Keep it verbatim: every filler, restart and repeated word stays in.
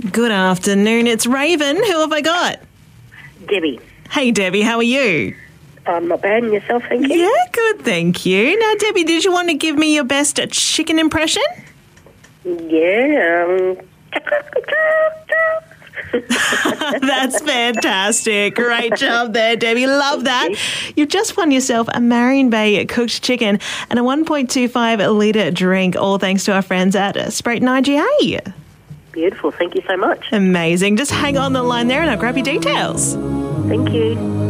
Good afternoon. It's Raven. Who have I got? Debbie. Hey, Debbie. How are you? I'm not bad. And yourself, thank you? Yeah, good. Thank you. Now, Debbie, did you want to give me your best chicken impression? Yeah. Um, That's fantastic. Great job there, Debbie. Love that. You've just won yourself a Marion Bay cooked chicken and a one point two five litre drink, all thanks to our friends at Sprayton I G A. Beautiful. Thank you so much. Amazing. Just hang on the line there and I'll grab your details. Thank you.